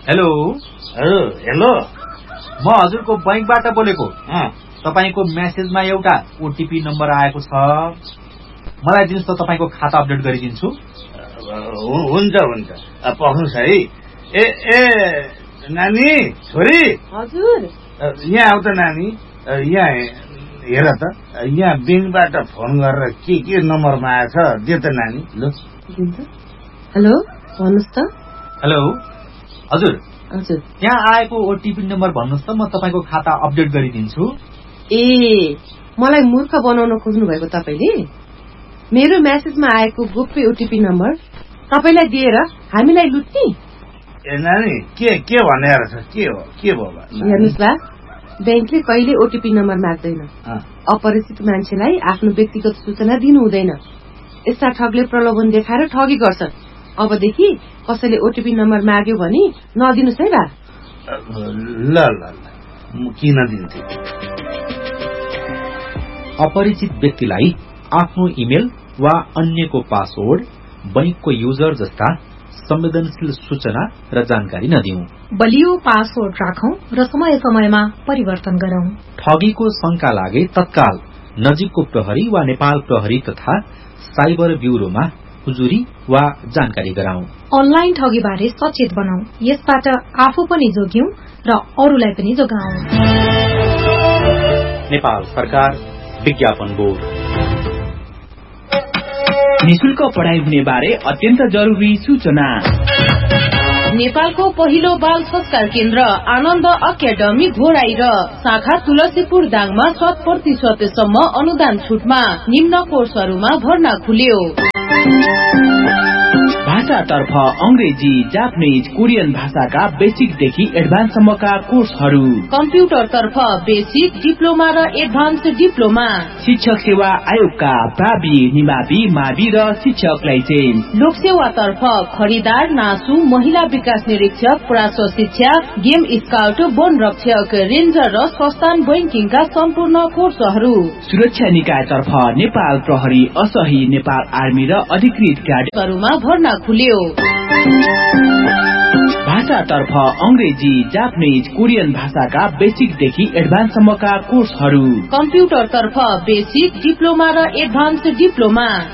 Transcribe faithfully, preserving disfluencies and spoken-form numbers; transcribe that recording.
Hello hello म हजुरको बैंकबाट बोलेको। तपाईको मेसेजमा एउटा ओटीपी नम्बर आएको छ, मलाई दिनुस् त, तपाईको खाता अपडेट गरिदिन्छु। हुन्छ हुन्छ पख्नुस् है। ए ए नानी छोरी, हजुर यहाँ आउ त नानी। यहाँ हेर त, यहाँ बैंकबाट फोन गरेर के के नम्बरमा आएछ दे त नानी। ल हेलो भन्नुस् त। हेलो हजुर हजुर यहाँ आएको ओटीपी नम्बर भन्नुस् त, म तपाईको खाता अपडेट गरिदिन्छु। ए मलाई मूर्ख बनाउन खोज्नु भएको तपाईले? मेरो मेसेजमा आएको गोप्य ओटीपी नम्बर तपाईलाई दिएर हामीलाई लुट्ने? ए नानी के के भनेर छ? के हो के भयो? हेर्नुस् बा, बैंकले कहिले ओटीपी नम्बर माग्दैन। अपरिचित मान्छेलाई आफ्नो व्यक्तिगत सूचना दिनु हुँदैन। यस्ता ठगले प्रलोभन देखाएर ठगी गर्छन्। अबदेखि कसैले ओटीपी नम्बर माग्यो भने नदिनुस् है बा। ल ल म किन दिन्थे? अपरिचित व्यक्तिलाई आफ्नो इमेल वा अन्यको पासवर्ड, बैंकको युजर जस्ता संवेदनशील सूचना र जानकारी नदिऊ। बलियो पासवर्ड राखौं र समय समयमा परिवर्तन गरौं। ठगीको शंका लागे तत्काल नजिकको प्रहरी वा नेपाल प्रहरी तथा साइबर ब्यूरोमा हुजुरी वा जानकारी गराउँ। अनलाइन ठगी बारे सचेत बनाऊ। यसबाट आफू पनि जोग्यौं र अरूलाई पनि जोगाऊ। नेपाल सरकार विज्ञापन बोर्ड। निशुल्क पढ़ाई हुने बारे अत्यन्त जरुरी सूचना। नेपालको पहिलो बाल संस्कार केन्द्र आनन्द अकादमी घोराई र शाखा तुलसीपुर दाङमा शत प्रतिशतसम्म अनुदान छुटमा निम्न कोर्सहरूमा भर्ना खुल्यो। भाषातर्फ अंग्रेजी, जापानीज, कोरियन भाषाका बेसिकदेखि एडभान्ससम्मका कोर्सहरू। कम्प्युटरतर्फ बेसिक, डिप्लोमा र एडभान्स डिप्लोमा। शिक्षक सेवा आयोगका प्रावि, निमावि, मावि र शिक्षक लाइसेन्स। लोकसेवातर्फ खरिदार, नासु, महिला विकास निरीक्षक, प्रास शिक्षा, गेम स्काउट, वन रक्षक, रेन्जर र संस्थान बैंकिङका सम्पूर्ण कोर्सहरू। सुरक्षा निकायतर्फ नेपाल प्रहरी, असही, नेपाल आर्मी र अधिकृत गाडीहरूमा भर्ना खुल्यो। भाषातर्फ अंग्रेजी, जापानीज, कोरियन भाषाका बेसिकदेखि एडभान्ससम्मका कोर्सहरू। कम्प्युटरतर्फ बेसिक, डिप्लोमा र एडभान्स डिप्लोमा।